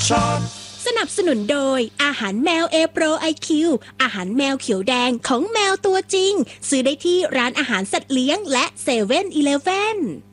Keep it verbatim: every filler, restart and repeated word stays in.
Shop สนับสนุนโดยอาหารแมว A Pro ไอ คิว อาหารแมวเขียวแดงของแมวตัวจริงซื้อได้ที่ร้านอาหารสัตว์เลี้ยงและเซเว่นอีเลฟเว่น